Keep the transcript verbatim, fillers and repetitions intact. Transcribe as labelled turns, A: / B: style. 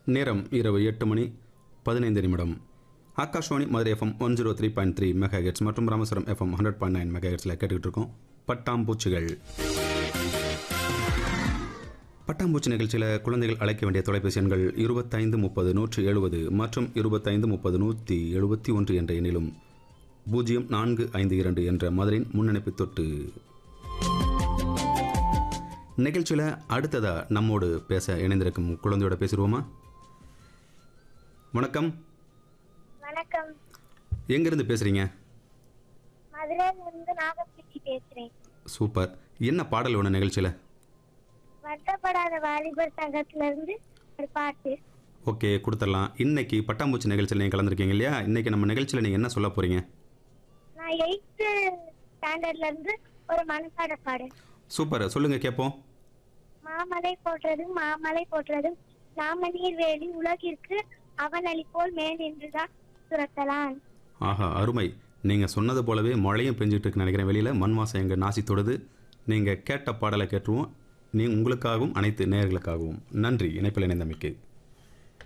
A: நேரம் இரவு எட்டு மணி பதினைந்து நிமிடம். Akashvani Madurai FM one zero three point three mega heads மற்றும் Rameswaram FM hundred point nine mega ஹெட்ஸில் கேட்டுக்கிட்டு இருக்கோம் பட்டாம்பூச்சிகள். பட்டாம்பூச்சி நிகழ்ச்சியில் குழந்தைகள் அழைக்க வேண்டிய தொலைபேசி எண்கள் இருபத்தைந்து முப்பது நூற்றி எழுபது மற்றும் இருபத்தைந்து முப்பது நூற்றி எழுபத்தி ஒன்று என்ற எண்ணிலும் பூஜ்ஜியம் நான்கு ஐந்து இரண்டு என்ற மதுரையின் முன்னணிப்பு தொட்டு. நிகழ்ச்சியில் அடுத்ததா நம்மோடு பேச இணைந்திருக்கும் குழந்தையோட பேசிடுவோமா? வணக்கம்.
B: வணக்கம்.
A: எங்கிருந்து பேசுறீங்க?
B: மதுரையிலிருந்து நாகப்பிரிச்சி பேசுறேன்.
A: சூப்பர். என்ன பாடல் வேணும் நிகழ்ச்சியில்?
B: வருத்தப்படாத வாலிபர் சங்கத்துல இருந்து ஒரு பாட்டு.
A: ஓகே, கொடுத்துடலாம். இன்னைக்கு பட்டாம்பூச்சி நிகழ்ச்சியில் நீங்கள் கலந்துருக்கீங்க இல்லையா? இன்னைக்கு நம்ம நிகழ்ச்சியில் நீங்கள் என்ன சொல்ல போறீங்க?
B: நான் எயித்து ஸ்டாண்டர்ட்ல இருந்து ஒரு மனப்பாட பாடல்.
A: சூப்பர், சொல்லுங்க கேட்போம்.
B: மாமலை போற்றதும் மாமலை போற்றதும் நாம நீர்வேலி உலகிற்கு அவனளி போல் மேல் நின்றுதான் சுரத்தலான்.
A: ஆஹா, அருமை. நீங்கள் சொன்னது போலவே மழையும் பெஞ்சிட்டு இருக்குன்னு நினைக்கிறேன். வெளியில் மண் வாசம் எங்கள் நாசி தொடுது. நீங்கள் கேட்ட பாடலை கேட்டுருவோம். நீ உங்களுக்காகவும் அனைத்து நேயர்களுக்காகவும் நன்றி இணைப்பில் இணைந்தமைக்கு.